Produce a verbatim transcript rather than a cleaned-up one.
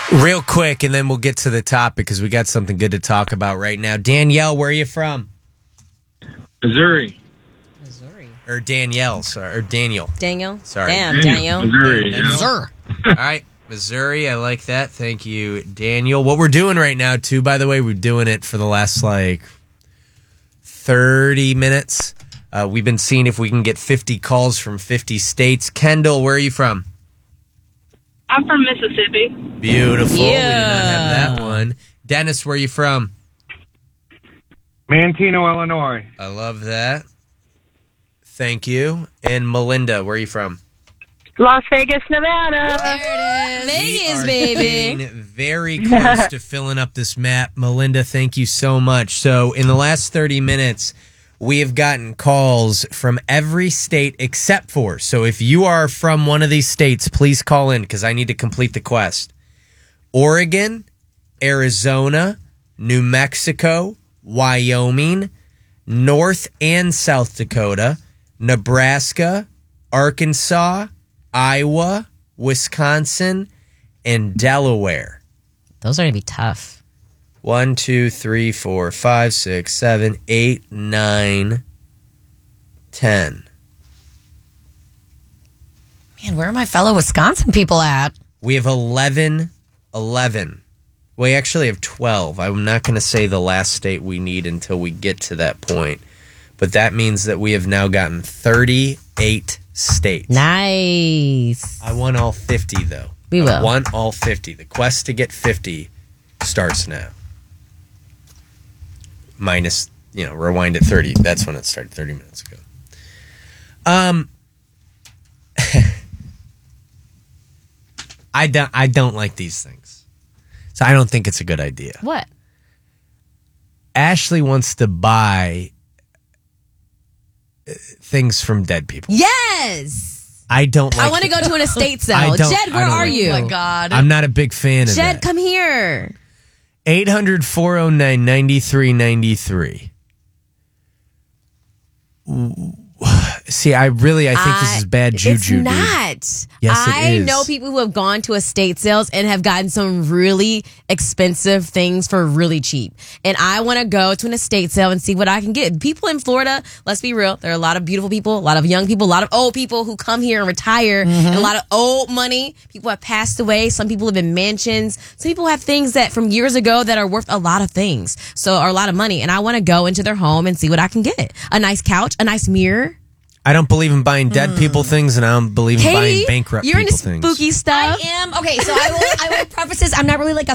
Real quick, and then we'll get to the topic because we got something good to talk about right now. Danielle, where are you from? Missouri. Missouri. Or Danielle, sorry. Or Daniel. Daniel? Sorry. Damn, Daniel. Missouri. Daniel. Missouri. All right. Missouri, I like that. Thank you, Daniel. What we're doing right now, too, by the way, we're doing it for the last, like, thirty minutes. Uh, we've been seeing if we can get fifty calls from fifty states. Kendall, where are you from? I'm from Mississippi. Beautiful. Yeah. We did not have that one. Dennis, where are you from? Manteno, Illinois. I love that. Thank you. And Melinda, where are you from? Las Vegas, Nevada. There it is. We Vegas, are baby. getting very close to filling up this map. Melinda, thank you so much. So in the last thirty minutes, we have gotten calls from every state except for. So if you are from one of these states, please call in because I need to complete the quest. Oregon, Arizona, New Mexico, Wyoming, North and South Dakota, Nebraska, Arkansas, Iowa, Wisconsin, and Delaware. Those are going to be tough. One, two, three, four, five, six, seven, eight, nine, ten. Man, where are my fellow Wisconsin people at? We have eleven, eleven. We actually have twelve. I'm not going to say the last state we need until we get to that point. But that means that we have now gotten thirty-eight states. Nice. I want all fifty, though. We will. I want all fifty. The quest to get fifty starts now. Minus, you know, rewind at thirty. That's when it started thirty minutes ago. Um, I don't, I don't like these things. So I don't think it's a good idea. What? Ashley wants to buy uh, things from dead people. Yes. I don't like I want to go to an estate I sale. don't- Jed, I where don't are like you? that. Oh, my God. I'm not a big fan of Jed, that. come here. eight hundred, four oh nine, nine three nine three. See, I really, I think this is bad juju, It's dude. not. Yes, it I is. know people who have gone to estate sales and have gotten some really expensive things for really cheap. And I want to go to an estate sale and see what I can get. People in Florida, let's be real, there are a lot of beautiful people, a lot of young people, a lot of old people who come here and retire, and a lot of old money. People have passed away. Some people live in mansions. Some people have things that from years ago that are worth a lot of things, so are a lot of money. And I want to go into their home and see what I can get. A nice couch, a nice mirror. I don't believe in buying dead people things, and I don't believe in buying Katie, bankrupt you're people into things. spooky stuff. I am. Okay, so I will, I will preface this. I'm not really like a